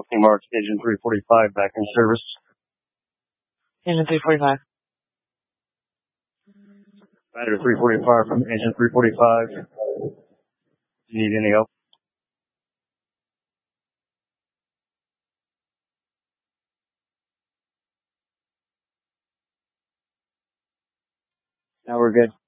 Booking marks, Agent 345 back in service. Agent 345. Rider 345 from Agent 345. Do you need any help? Now we're good.